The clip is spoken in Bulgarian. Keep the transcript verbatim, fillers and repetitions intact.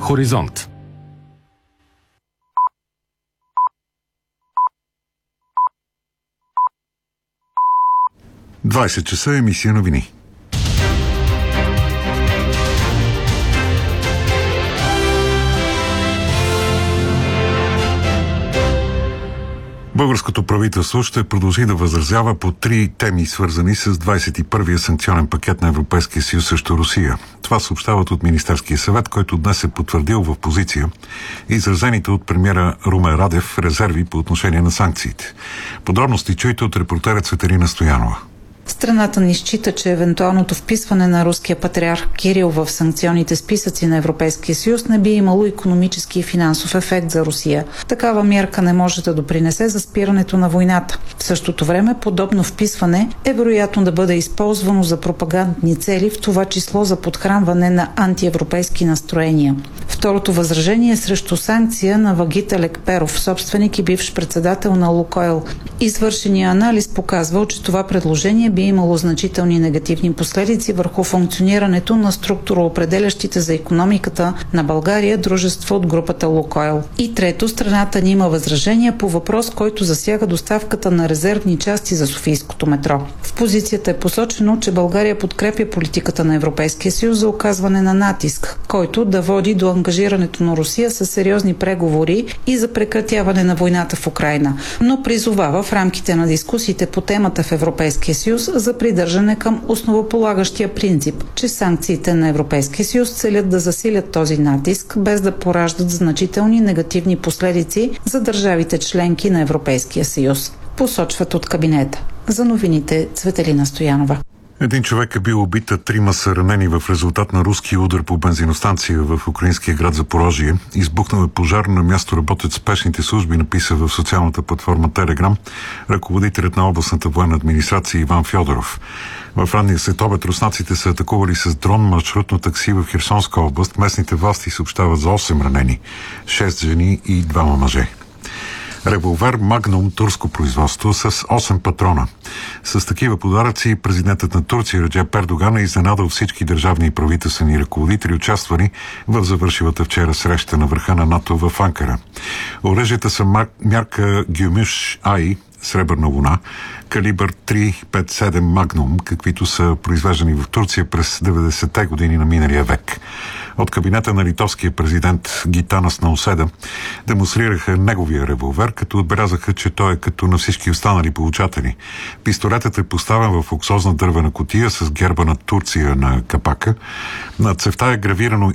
Хоризонт. двайсет часа, емисия новини. Българското правителство ще продължи да възразява по три теми, свързани с двайсет и първия санкционен пакет на Европейския съюз срещу Русия. Това съобщават от Министерския съвет, който днес е потвърдил в позиция изразените от премиера Румен Радев резерви по отношение на санкциите. Подробности чуйте от репортера Цветелина Стоянова. Страната ни счита, че евентуалното вписване на руския патриарх Кирил в санкционните списъци на Европейския съюз не би имало икономически и финансов ефект за Русия. Такава мярка не може да допринесе за спирането на войната. В същото време подобно вписване е вероятно да бъде използвано за пропагандни цели, в това число за подхранване на антиевропейски настроения. Второто възражение е срещу санкция на Вагит Алекперов, собственик и бивш председател на Лукойл. Извършения анализ показва, че това предложение би имало значителни негативни последици върху функционирането на структуроопределящите за икономиката на България дружества от групата Лукойл. И трето, страната ни има възражения по въпрос, който засяга доставката на резервни части за Софийското метро. В позицията е посочено, че България подкрепя политиката на Европейския съюз за оказване на натиск, който да води до ангажирането на Русия с сериозни преговори и за прекратяване на войната в Украйна, но призовава в рамките на дискусиите по темата в Европейския съюз за придържане към основополагащия принцип, че санкциите на Европейския съюз целят да засилят този натиск, без да пораждат значителни негативни последици за държавите членки на Европейския съюз, посочват от кабинета. За новините Цветелина Стоянова. Един човек е бил убит, а трима са ранени в резултат на руски удар по бензиностанция в украинския град Запорожие. Избухнал е пожар, на място работят спешните служби, написа в социалната платформа Телеграм ръководителят на областната военна администрация Иван Фьодоров. В ранния следобед руснаците са атакували с дрон маршрутно такси в Херсонска област. Местните власти съобщават за осем ранени, шест жени и двама мъже. Револвер Магнум турско производство с осем патрона. С такива подаръци президентът на Турция Реджеп Ердоган е изненадал всички държавни и правителствени ръководители, участвали в завършилата вчера среща на върха на НАТО в Анкара. Оръжията са мярка Гюмюш Ай, Сребърна луна, калибър три пет седем Магнум, каквито са произвеждани в Турция през деветдесетте години на миналия век. От кабинета на литовския президент Гитанас Науседа демонстрираха неговия револвер, като отбелязаха, че той е като на всички останали получатели. Пистолетът е поставен в луксозна дървена кутия с герба на Турция на капака. На цевта е гравирано